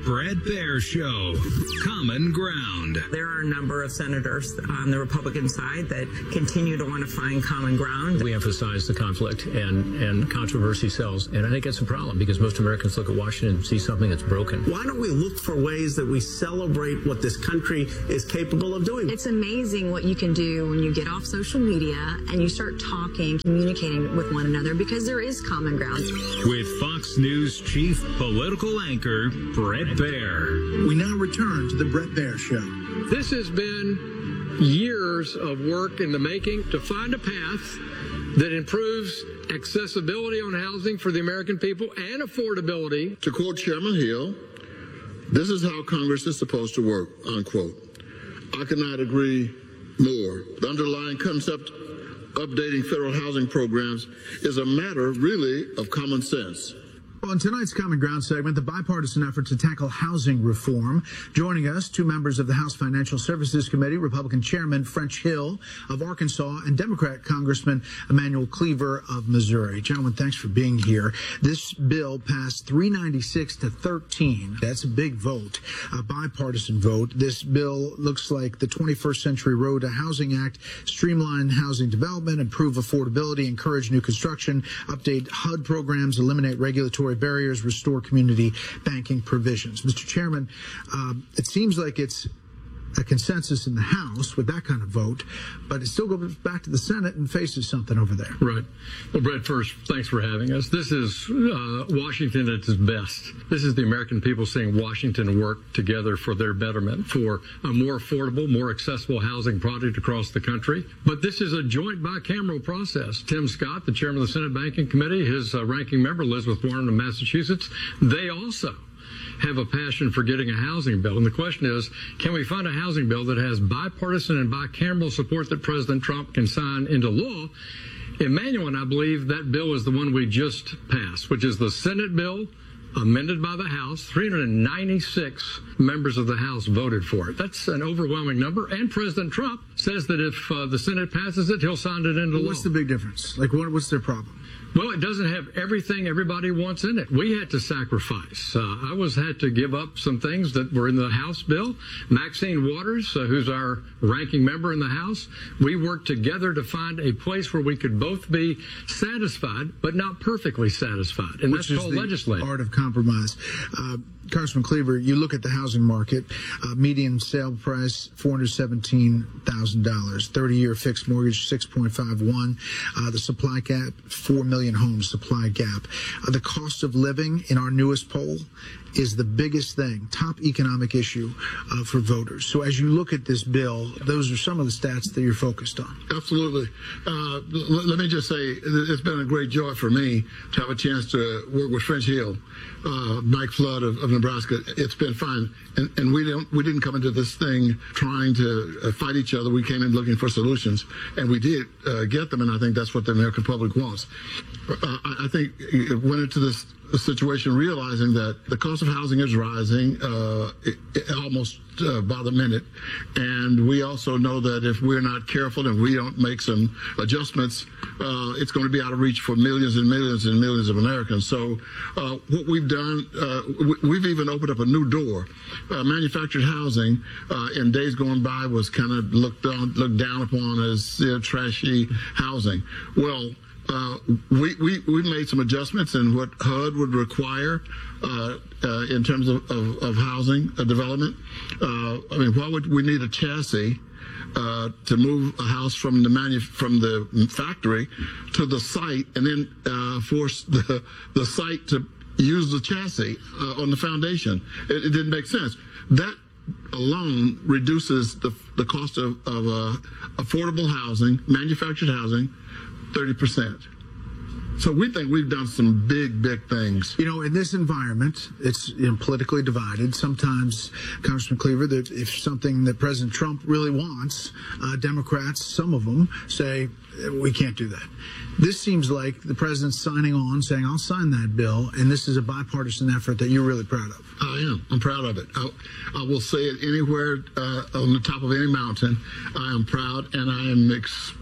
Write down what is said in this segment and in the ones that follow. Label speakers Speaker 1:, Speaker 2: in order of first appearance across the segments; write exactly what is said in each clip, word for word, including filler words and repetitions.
Speaker 1: Bret Baier Show. Common Ground.
Speaker 2: There are a number of senators on the Republican side that continue to want to find common ground.
Speaker 3: We emphasize the conflict and, and controversy sells, and I think it's a problem because most Americans look at Washington and see something that's broken.
Speaker 4: Why don't we look for ways that we celebrate what this country is capable of doing?
Speaker 5: It's amazing what you can do when you get off social media and you start talking, communicating with one another, because there is common ground.
Speaker 1: With Fox News chief political anchor, Bret Baier.
Speaker 6: We now return to the Bret Baier Show.
Speaker 7: This has been years of work in the making to find a path that improves accessibility on housing for the American people and affordability.
Speaker 8: To quote Chairman Hill, this is how Congress is supposed to work, unquote. I cannot agree more. The underlying concept updating federal housing programs is a matter, really, of common sense.
Speaker 6: Well, in tonight's Common Ground segment, the bipartisan effort to tackle housing reform. Joining us, two members of the House Financial Services Committee, Republican Chairman French Hill of Arkansas and Democrat Congressman Emanuel Cleaver of Missouri. Gentlemen, thanks for being here. This bill passed three ninety-six to thirteen. That's a big vote, a bipartisan vote. This bill looks like the twenty-first Century Road to Housing Act, streamline housing development, improve affordability, encourage new construction, update H U D programs, eliminate regulatory barriers, restore community banking provisions. Mister Chairman, uh, it seems like it's a consensus in the House with that kind of vote, but it still goes back to the Senate and faces something over there.
Speaker 7: Right. Well, Brett, first, thanks for having us. This is uh, Washington at its best. This is the American people seeing Washington work together for their betterment, for a more affordable, more accessible housing project across the country. But this is a joint bicameral process. Tim Scott, the chairman of the Senate Banking Committee, his uh, ranking member, Elizabeth Warren of Massachusetts, they also have a passion for getting a housing bill. And the question is, can we find a housing bill that has bipartisan and bicameral support that President Trump can sign into law? Emanuel and I believe that bill is the one we just passed, which is the Senate bill amended by the House. three hundred ninety-six members of the House voted for it. That's an overwhelming number. And President Trump says that if uh, the Senate passes it, he'll sign it into law.
Speaker 6: What's the big difference? Like, what, what's their problem?
Speaker 7: Well, it doesn't have everything everybody wants in it. We had to sacrifice. Uh, I was had to give up some things that were in the House bill. Maxine Waters, uh, who's our ranking member in the House, we worked together to find a place where we could both be satisfied, but not perfectly satisfied. And
Speaker 6: Which
Speaker 7: that's called legislating.
Speaker 6: Art of compromise. Uh, Congressman Cleaver, you look at the housing market, uh, median sale price, four hundred seventeen thousand dollars, thirty-year fixed mortgage, six point five one, uh, the supply gap, four million homes supply gap. Uh, the cost of living in our newest poll is the biggest thing, top economic issue uh, for voters. So as you look at this bill, those are some of the stats that you're focused on.
Speaker 8: Absolutely. Uh, l- let me just say, it's been a great joy for me to have a chance to work with French Hill, uh, Mike Flood of, of Nebraska. It's been fun. And, and we didn't we didn't come into this thing trying to uh, fight each other. We came in looking for solutions, and we did uh, get them, and I think that's what the American public wants. Uh, I, I think it went into this situation realizing that the cost of housing is rising uh, it, it almost uh, by the minute, and we also know that if we're not careful and we don't make some adjustments, uh, it's going to be out of reach for millions and millions and millions of Americans. So uh, what we've done, uh, we, we've even opened up a new door. Uh, manufactured housing uh, in days going by was kind of looked down, looked down upon as you know, trashy housing. Well, Uh, we, we, we made some adjustments in what H U D would require uh, uh, in terms of, of, of housing uh, development. Uh, I mean, why would we need a chassis uh, to move a house from the manu- from the factory to the site and then uh, force the, the site to use the chassis uh, on the foundation? It, it didn't make sense. That alone reduces the, the cost of, of uh, affordable housing, manufactured housing, thirty percent. So we think we've done some big, big things.
Speaker 6: You know, in this environment, it's you know, politically divided. Sometimes, Congressman Cleaver, that if something that President Trump really wants, uh, Democrats, some of them, say, we can't do that. This seems like the president's signing on, saying, I'll sign that bill, and this is a bipartisan effort that you're really proud of.
Speaker 8: I am. I'm proud of it. I, I will say it anywhere uh, on the top of any mountain. I am proud, and I am ex-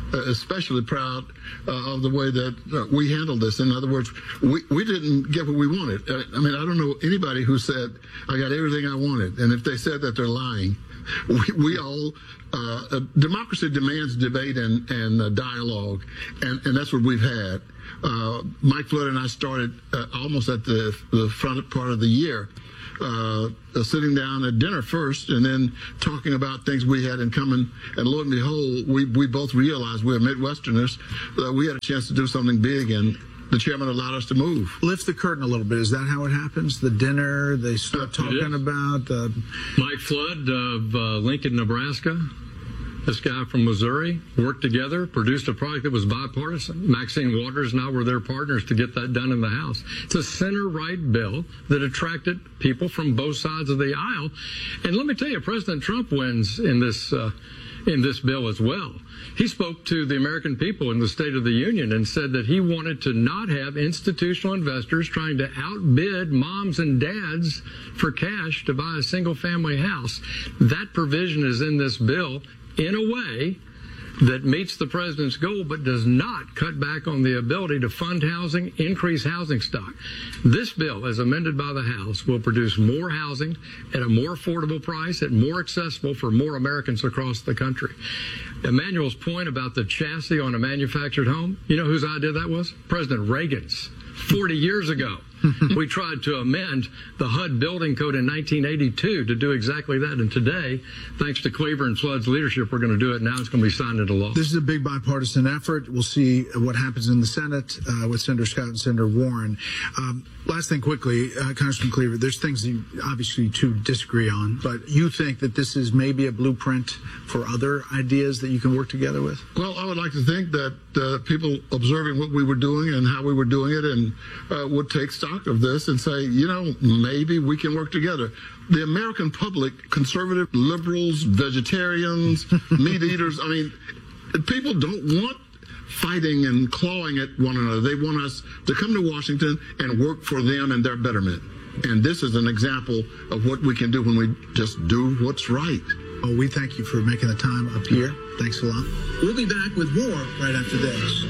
Speaker 8: especially proud uh, of the way that uh, we handled this. In other words, we, we didn't get what we wanted. I, I mean, I don't know anybody who said, I got everything I wanted. And if they said that, they're lying. We, we all, uh, uh, democracy demands debate and, and uh, dialogue, and, and that's what we've had. Uh, Mike Flood and I started uh, almost at the, the front part of the year, uh, uh, sitting down at dinner first and then talking about things we had in common. And lo and behold, we, we both realized we're Midwesterners, that we had a chance to do something big, and the chairman allowed us to move.
Speaker 6: Lift the curtain a little bit. Is that how it happens? The dinner, they start talking about... Uh...
Speaker 7: Mike Flood of uh, Lincoln, Nebraska, this guy from Missouri, worked together, produced a product that was bipartisan. Maxine Waters and I were their partners to get that done in the House. It's a center-right bill that attracted people from both sides of the aisle. And let me tell you, President Trump wins in this uh, in this bill as well. He spoke to the American people in the State of the Union and said that he wanted to not have institutional investors trying to outbid moms and dads for cash to buy a single-family house. That provision is in this bill in a way that meets the president's goal but does not cut back on the ability to fund housing, increase housing stock. This bill, as amended by the House, will produce more housing at a more affordable price, at more accessible for more Americans across the country. Emmanuel's point about the chassis on a manufactured home, you know whose idea that was? President Reagan's. forty years ago. We tried to amend the H U D building code in nineteen eighty-two to do exactly that. And today, thanks to Cleaver and Flood's leadership, we're going to do it now. It's going to be signed into law.
Speaker 6: This is a big bipartisan effort. We'll see what happens in the Senate uh, with Senator Scott and Senator Warren. Um, last thing quickly, uh, Congressman Cleaver, there's things that you obviously two disagree on, but you think that this is maybe a blueprint for other ideas that you can work together with?
Speaker 8: Well, I would like to think that uh, people observing what we were doing and how we were doing it and uh, would take stock of this and say, you know, maybe we can work together. The American public, conservative, liberals, vegetarians, meat eaters, I mean, people don't want fighting and clawing at one another. They want us to come to Washington and work for them and their betterment. And this is an example of what we can do when we just do what's right.
Speaker 6: Well, we thank you for making the time up here. Thanks a lot. We'll be back with more right after this.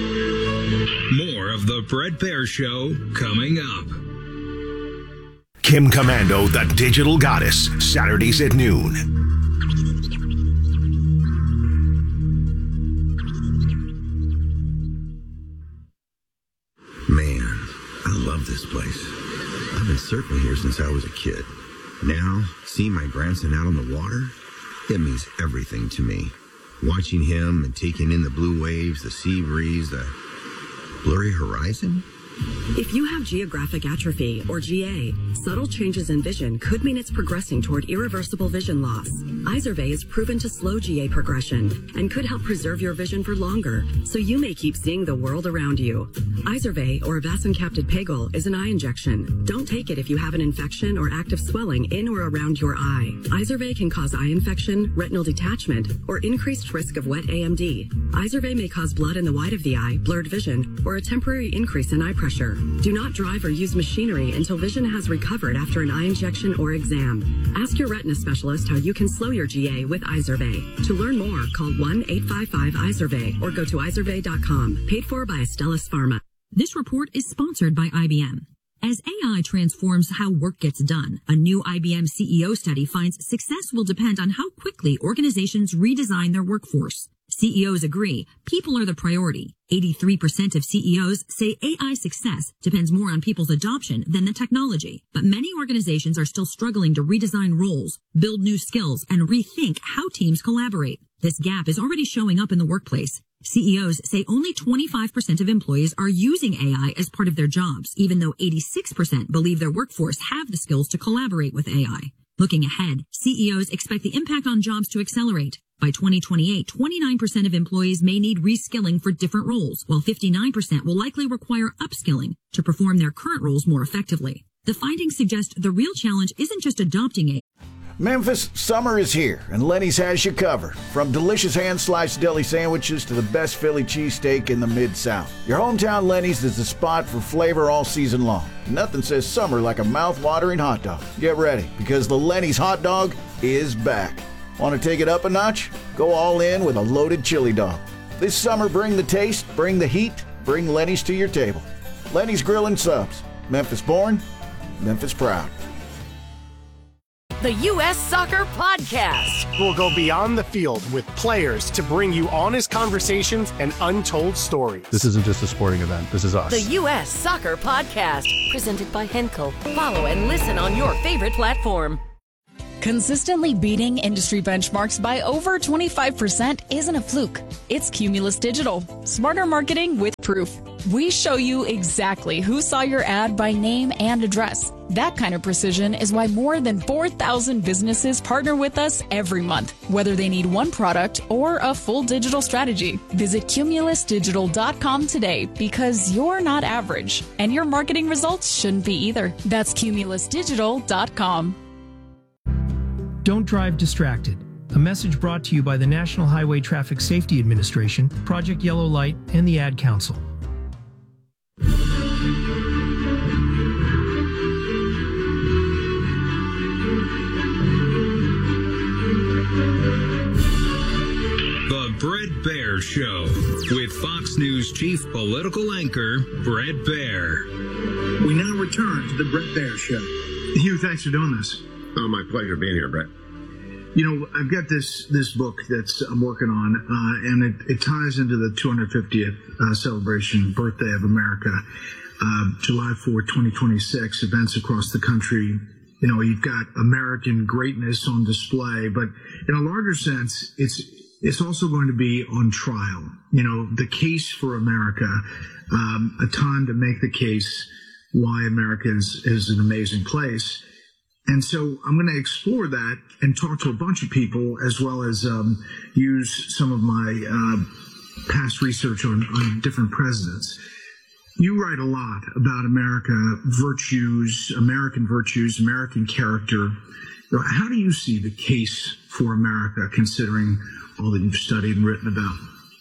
Speaker 1: More of the Bret Baier Show coming up.
Speaker 9: Kim Komando, the Digital Goddess, Saturdays at noon.
Speaker 10: Man, I love this place. I've been surfing here since I was a kid. Now, seeing my grandson out on the water, it means everything to me. Watching him and taking in the blue waves, the sea breeze, the blurry horizon.
Speaker 11: If you have geographic atrophy, or G A, subtle changes in vision could mean it's progressing toward irreversible vision loss. Izervay is proven to slow G A progression and could help preserve your vision for longer, so you may keep seeing the world around you. Izervay, or vasoconstricted pegol, is an eye injection. Don't take it if you have an infection or active swelling in or around your eye. Izervay can cause eye infection, retinal detachment, or increased risk of wet A M D. Izervay may cause blood in the white of the eye, blurred vision, or a temporary increase in eye pressure. Do not drive or use machinery until vision has recovered after an eye injection or exam. Ask your retina specialist how you can slow your G A with Izervay. To learn more, call one eight five five Izervay or go to izervay dot com. Paid for by Astellas Pharma.
Speaker 12: This report is sponsored by I B M. As A I transforms how work gets done, a new I B M C E O study finds success will depend on how quickly organizations redesign their workforce. C E Os agree people are the priority. eighty-three percent of C E Os say A I success depends more on people's adoption than the technology. But many organizations are still struggling to redesign roles, build new skills, and rethink how teams collaborate. This gap is already showing up in the workplace. C E Os say only twenty-five percent of employees are using A I as part of their jobs, even though eighty-six percent believe their workforce have the skills to collaborate with A I. Looking ahead, C E Os expect the impact on jobs to accelerate. By twenty twenty-eight, twenty-nine percent of employees may need reskilling for different roles, while fifty-nine percent will likely require upskilling to perform their current roles more effectively. The findings suggest the real challenge isn't just adopting A I.
Speaker 13: Memphis, summer is here, and Lenny's has you covered. From delicious hand-sliced deli sandwiches to the best Philly cheesesteak in the Mid-South. Your hometown Lenny's is the spot for flavor all season long. Nothing says summer like a mouth-watering hot dog. Get ready, because the Lenny's hot dog is back. Want to take it up a notch? Go all in with a loaded chili dog. This summer, bring the taste, bring the heat, bring Lenny's to your table. Lenny's Grill and Subs. Memphis born, Memphis proud.
Speaker 14: The U S Soccer Podcast.
Speaker 15: We'll go beyond the field with players to bring you honest conversations and untold stories.
Speaker 16: This isn't just a sporting event. This is us.
Speaker 14: The U S Soccer Podcast. Presented by Henkel. Follow and listen on your favorite platform.
Speaker 17: Consistently beating industry benchmarks by over twenty-five percent isn't a fluke. It's Cumulus Digital. Smarter marketing with proof. We show you exactly who saw your ad by name and address. That kind of precision is why more than four thousand businesses partner with us every month, whether they need one product or a full digital strategy. Visit cumulus digital dot com today because you're not average, and your marketing results shouldn't be either. That's cumulus digital dot com.
Speaker 18: Don't drive distracted. A message brought to you by the National Highway Traffic Safety Administration, Project Yellow Light, and the Ad Council.
Speaker 1: The Bret Baier Show with Fox News chief political anchor Bret Baier.
Speaker 6: We now return to the Bret Baier Show. Hugh, thanks for doing this.
Speaker 19: Oh, my pleasure being here, Brett.
Speaker 6: You know, I've got this this book that's I'm working on, uh, and it, it ties into the two hundred fiftieth uh, celebration, birthday of America, uh, July fourth, twenty twenty-six, events across the country. You know, you've got American greatness on display, but in a larger sense, it's it's also going to be on trial. You know, the case for America, um, a time to make the case why America is, is an amazing place. And so I'm going to explore that and talk to a bunch of people, as well as um, use some of my uh, past research on, on different presidents. You write a lot about America, virtues, American virtues, American character. How do you see the case for America, considering all that you've studied and written about?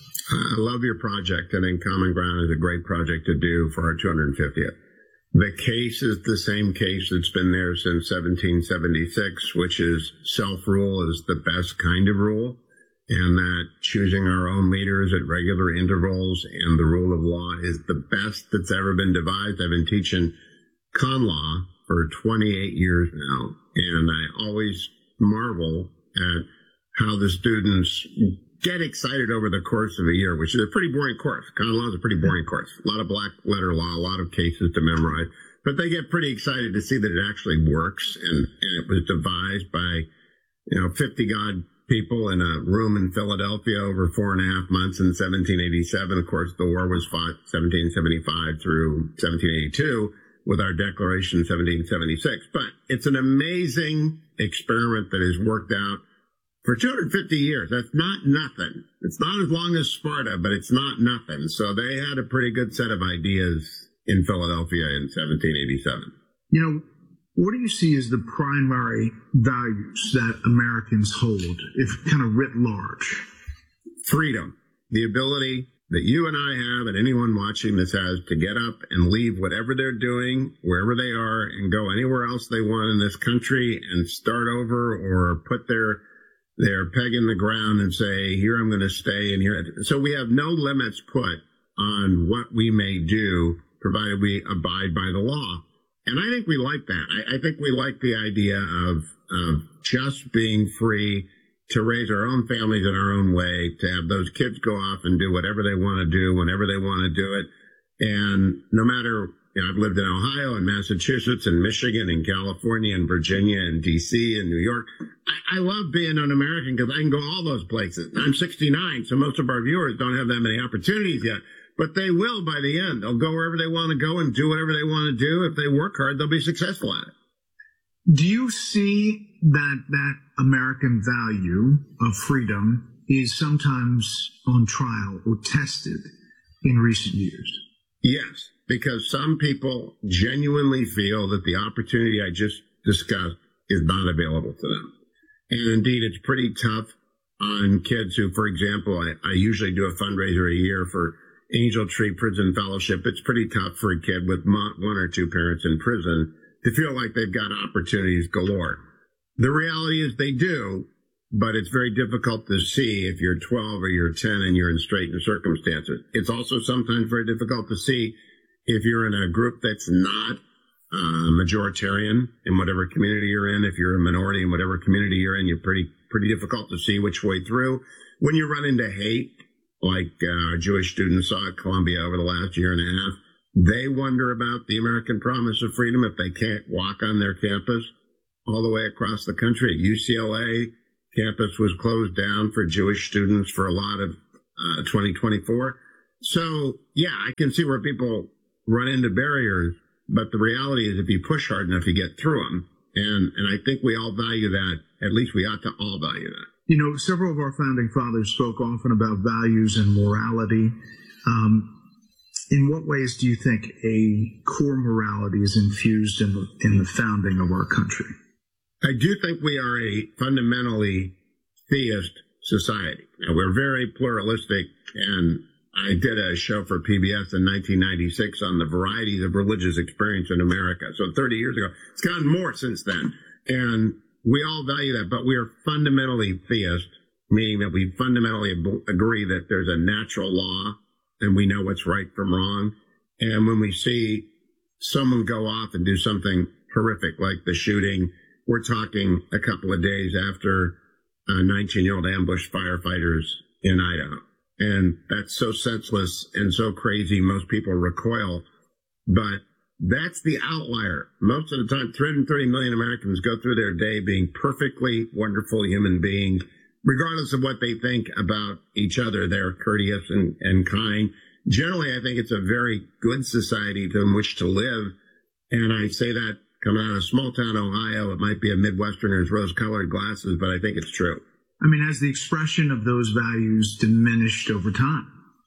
Speaker 19: I love your project. I think Common Ground is a great project to do for our two hundred fiftieth. The case is the same case that's been there since seventeen seventy-six, which is self-rule is the best kind of rule, and that choosing our own leaders at regular intervals and the rule of law is the best that's ever been devised. I've been teaching con law for twenty-eight years now, and I always marvel at how the students get excited over the course of a year, which is a pretty boring course. Con law is a pretty boring course. A lot of black letter law, a lot of cases to memorize. But they get pretty excited to see that it actually works. And, and it was devised by, you know, fifty-odd people in a room in Philadelphia over four and a half months in seventeen eighty-seven. Of course, the war was fought seventeen seventy-five through seventeen eighty-two with our declaration in seventeen seventy-six. But it's an amazing experiment that has worked out for two hundred fifty years. That's not nothing. It's not as long as Sparta, but it's not nothing. So they had a pretty good set of ideas in Philadelphia in seventeen eighty-seven.
Speaker 6: You know, what do you see as the primary values that Americans hold, if kind of writ large?
Speaker 19: Freedom. The ability that you and I have, and anyone watching this has, to get up and leave whatever they're doing, wherever they are, and go anywhere else they want in this country and start over or put their their peg in the ground and say, here I'm going to stay and here. So we have no limits put on what we may do, provided we abide by the law. And I think we like that. I, I think we like the idea of, of just being free to raise our own families in our own way, to have those kids go off and do whatever they want to do, whenever they want to do it. And no matter, you know, I've lived in Ohio and Massachusetts and Michigan and California and Virginia and D C and New York. I, I love being an American because I can go all those places. I'm sixty-nine, so most of our viewers don't have that many opportunities yet. But they will by the end. They'll go wherever they want to go and do whatever they want to do. If they work hard, they'll be successful at it.
Speaker 6: Do you see that that American value of freedom is sometimes on trial or tested in recent years?
Speaker 19: Yes, because some people genuinely feel that the opportunity I just discussed is not available to them. And indeed, it's pretty tough on kids who, for example, I, I usually do a fundraiser a year for Angel Tree Prison Fellowship. It's pretty tough for a kid with one or two parents in prison to feel like they've got opportunities galore. The reality is they do, but it's very difficult to see if you're twelve or you're ten and you're in straitened circumstances. It's also sometimes very difficult to see if you're in a group that's not uh, majoritarian in whatever community you're in. If you're a minority in whatever community you're in, you're pretty pretty difficult to see which way through. When you run into hate, like uh, Jewish students saw at Columbia over the last year and a half, they wonder about the American promise of freedom if they can't walk on their campus all the way across the country. U C L A campus was closed down for Jewish students for a lot of uh, twenty twenty-four. So, yeah, I can see where people run into barriers, but the reality is if you push hard enough, you get through them. And, and I think we all value that. At least we ought to all value that.
Speaker 6: You know, several of our founding fathers spoke often about values and morality. Um, in what ways do you think a core morality is infused in the, in the founding of our country?
Speaker 19: I do think we are a fundamentally theist society. Now, we're very pluralistic, and I did a show for P B S in nineteen ninety-six on the varieties of religious experience in America. So thirty years ago, it's gotten more since then. And we all value that, but we are fundamentally theist, meaning that we fundamentally ab- agree that there's a natural law and we know what's right from wrong. And when we see someone go off and do something horrific, like the shooting, we're talking a couple of days after uh, nineteen-year-old ambushed firefighters in Idaho. And that's so senseless and so crazy, most people recoil. But that's the outlier. Most of the time, three hundred thirty million Americans go through their day being perfectly wonderful human beings, regardless of what they think about each other. They're courteous and, and kind. Generally, I think it's a very good society in which to live. And I say that coming out of small town Ohio. It might be a Midwesterner's rose-colored glasses, but I think it's true.
Speaker 6: I mean, has the expression of those values diminished over time?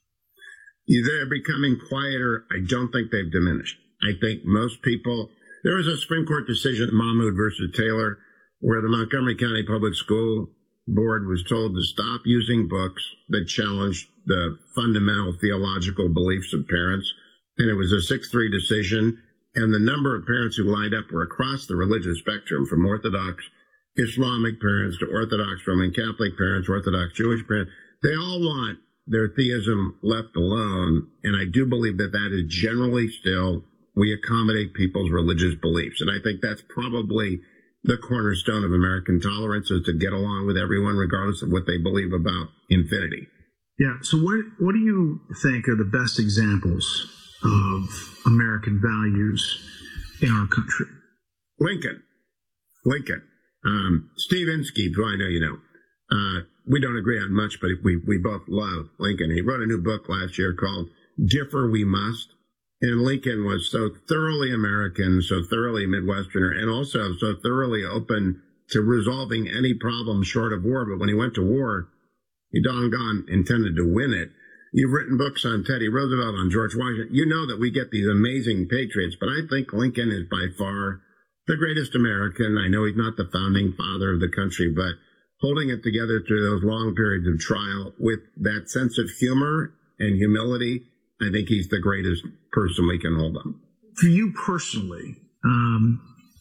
Speaker 19: They're becoming quieter. I don't think they've diminished. I think most people, there was a Supreme Court decision, Mahmoud versus Taylor, where the Montgomery County Public School Board was told to stop using books that challenged the fundamental theological beliefs of parents. And it was a six three decision. And the number of parents who lined up were across the religious spectrum, from Orthodox Islamic parents to Orthodox Roman Catholic parents, Orthodox Jewish parents. They all want their theism left alone. And I do believe that that is generally still, we accommodate people's religious beliefs. And I think that's probably the cornerstone of American tolerance, is to get along with everyone regardless of what they believe about infinity.
Speaker 6: Yeah. So what, what do you think are the best examples of American values in our country?
Speaker 19: Lincoln. Lincoln. Um, Steve Inskeep, who I know you know. Uh, we don't agree on much, but we, we both love Lincoln. He wrote a new book last year called Differ We Must. And Lincoln was so thoroughly American, so thoroughly Midwesterner, and also so thoroughly open to resolving any problem short of war. But when he went to war, he doggone intended to win it. You've written books on Teddy Roosevelt, on George Washington. You know that we get these amazing patriots, but I think Lincoln is by far the greatest American. I know he's not the founding father of the country, but holding it together through those long periods of trial with that sense of humor and humility, I think he's the greatest person we can hold on.
Speaker 6: For you personally, um,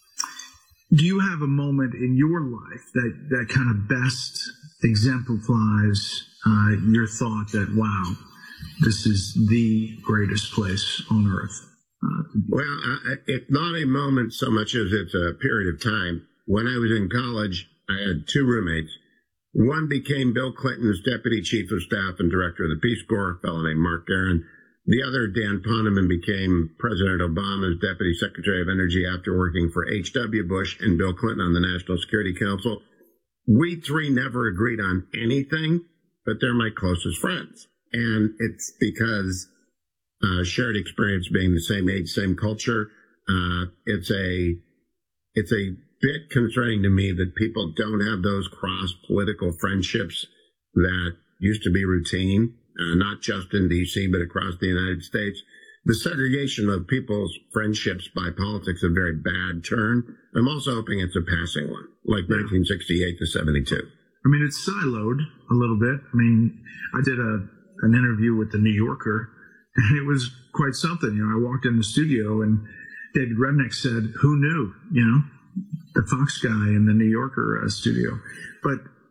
Speaker 6: do you have a moment in your life that, that kind of best exemplifies uh, your thought that, wow, this is the greatest place on earth? Uh,
Speaker 19: well, I, it's not a moment so much as it's a period of time. When I was in college, I had two roommates. One became Bill Clinton's deputy chief of staff and director of the Peace Corps, a fellow named Mark Guerin. The other, Dan Poneman, became President Obama's deputy secretary of energy after working for H W Bush and Bill Clinton on the National Security Council. We three never agreed on anything, but they're my closest friends. And it's because uh, shared experience, being the same age, same culture. Uh, it's a, it's a bit concerning to me that people don't have those cross political friendships that used to be routine. Uh, not just in D C, but across the United States. The segregation of people's friendships by politics is a very bad turn. I'm also hoping it's a passing one, like yeah. nineteen sixty-eight to seventy-two.
Speaker 6: I mean, it's siloed a little bit. I mean, I did a an interview with the New Yorker, and it was quite something. You know, I walked in the studio, and David Remnick said, "Who knew?" You know, the Fox guy in the New Yorker uh, studio. But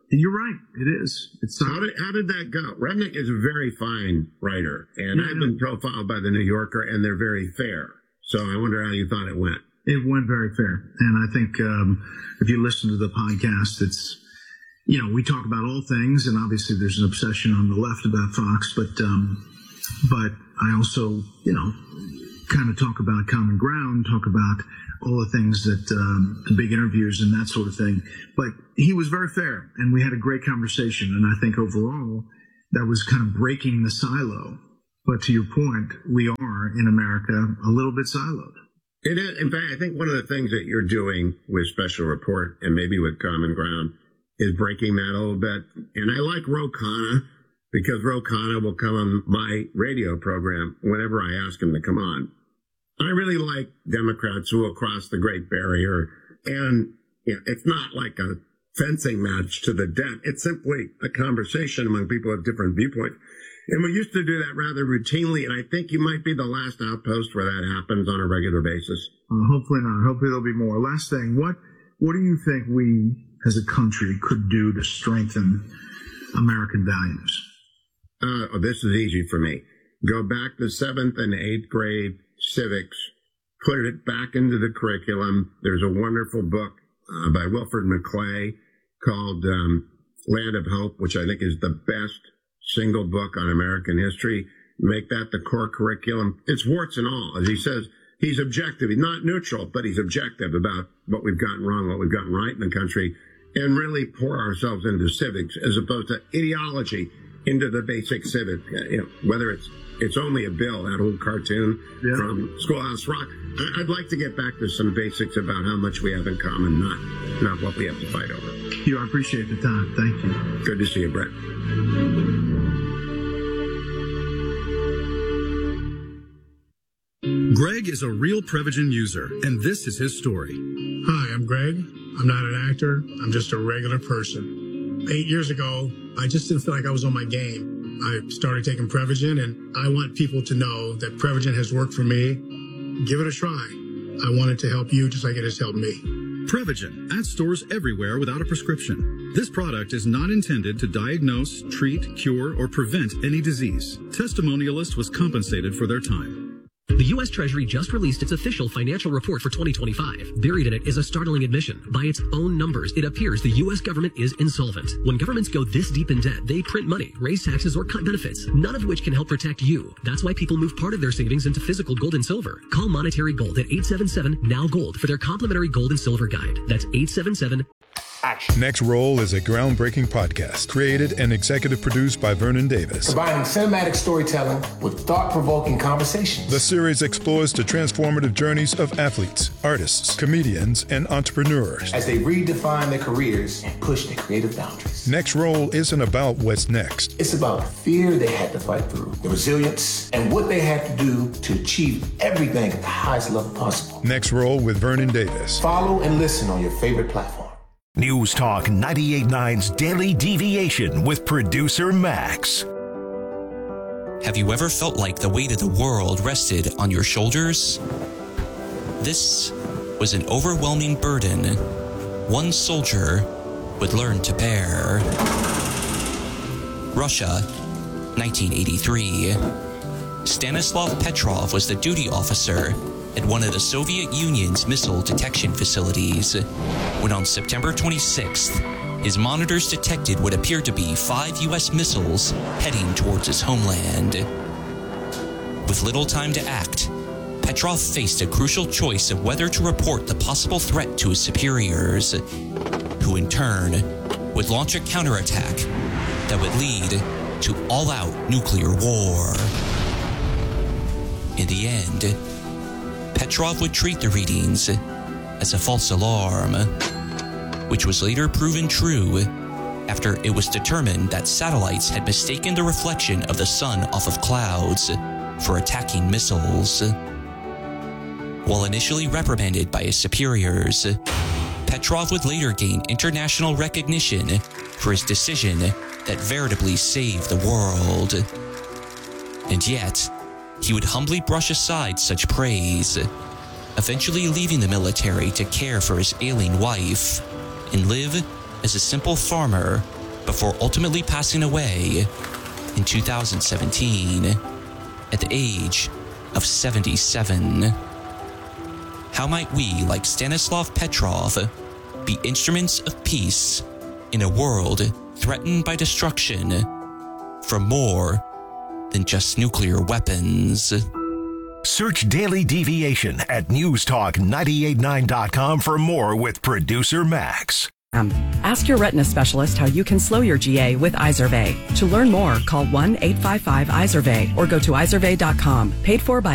Speaker 6: You're right. It is. It's
Speaker 19: how did, how did that go? Rudnick is a very fine writer, and yeah, I've been profiled by the New Yorker, and they're very fair. So I wonder how you thought it went.
Speaker 6: It went very fair. And I think um, if you listen to the podcast, it's, you know, we talk about all things, and obviously there's an obsession on the left about Fox, but um, but I also, you know, kind of talk about common ground, talk about all the things that, um, the big interviews and that sort of thing. But he was very fair, and we had a great conversation. And I think overall that was kind of breaking the silo. But to your point, we are in America a little bit siloed.
Speaker 19: It is. In fact, I think one of the things that you're doing with Special Report and maybe with Common Ground is breaking that a little bit. And I like Ro Khanna because Ro Khanna will come on my radio program whenever I ask him to come on. I really like Democrats who will cross the Great Barrier. And you know, it's not like a fencing match to the death. It's simply a conversation among people of different viewpoints. And we used to do that rather routinely, and I think you might be the last outpost where that happens on a regular basis.
Speaker 6: Uh, hopefully not. Hopefully there'll be more. Last thing, what what do you think we as a country could do to strengthen American values?
Speaker 19: Uh, oh, this is easy for me. Go back to seventh and eighth grade civics, put it back into the curriculum. There's a wonderful book uh, by Wilfred McClay called um, Land of Hope, which I think is the best single book on American history. Make that the core curriculum. It's warts and all. As he says, he's objective. He's not neutral, but he's objective about what we've gotten wrong, what we've gotten right in the country, and really pour ourselves into civics as opposed to ideology into the basic civic. You know, whether it's it's only a bill, that old cartoon yeah. from Schoolhouse Rock. I'd like to get back to some basics about how much we have in common, not not what we have to fight over.
Speaker 6: You, I appreciate the time. Thank you.
Speaker 19: Good to see you, Brett.
Speaker 20: Greg is a real Prevagen user, and this is his story.
Speaker 21: Hi, I'm Greg. I'm not an actor. I'm just a regular person. Eight years ago, I just didn't feel like I was on my game. I started taking Prevagen, and I want people to know that Prevagen has worked for me. Give it a try. I want it to help you just like it has helped me.
Speaker 20: Prevagen, at stores everywhere without a prescription. This product is not intended to diagnose, treat, cure, or prevent any disease. Testimonialist was compensated for their time.
Speaker 22: The U S Treasury just released its official financial report for twenty twenty-five. Buried in it is a startling admission. By its own numbers, it appears the U S government is insolvent. When governments go this deep in debt, they print money, raise taxes, or cut benefits, none of which can help protect you. That's why people move part of their savings into physical gold and silver. Call Monetary Gold at eight seven seven, N O W Gold for their complimentary gold and silver guide. That's eight seven seven
Speaker 23: Action. Next Roll is a groundbreaking podcast created and executive produced by Vernon Davis.
Speaker 24: Combining cinematic storytelling with thought-provoking conversations.
Speaker 23: The series explores the transformative journeys of athletes, artists, comedians, and entrepreneurs
Speaker 24: as they redefine their careers and push their creative boundaries.
Speaker 23: Next Roll isn't about what's next.
Speaker 24: It's about the fear they had to fight through, the resilience, and what they had to do to achieve everything at the highest level possible.
Speaker 23: Next Roll with Vernon Davis.
Speaker 24: Follow and listen on your favorite platform.
Speaker 9: News Talk ninety-eight point nine's Daily Deviation with producer Max.
Speaker 25: Have you ever felt like the weight of the world rested on your shoulders? This was an overwhelming burden one soldier would learn to bear. Russia, nineteen eighty-three. Stanislav Petrov was the duty officer at one of the Soviet Union's missile detection facilities when on September twenty-sixth, his monitors detected what appeared to be five U S missiles heading towards his homeland. With little time to act, Petrov faced a crucial choice of whether to report the possible threat to his superiors, who in turn would launch a counterattack that would lead to all-out nuclear war. In the end, Petrov would treat the readings as a false alarm, which was later proven true after it was determined that satellites had mistaken the reflection of the sun off of clouds for attacking missiles. While initially reprimanded by his superiors, Petrov would later gain international recognition for his decision that veritably saved the world. And yet, he would humbly brush aside such praise, eventually leaving the military to care for his ailing wife and live as a simple farmer before ultimately passing away in two thousand seventeen at the age of seventy-seven. How might we, like Stanislav Petrov, be instruments of peace in a world threatened by destruction from more than just nuclear weapons?
Speaker 9: Search Daily Deviation at news talk nine eight nine dot com for more with producer Max.
Speaker 11: Ask your retina specialist how you can slow your G A with Izervay. To learn more, call one eight five five Izervay or go to izervay dot com. Paid for by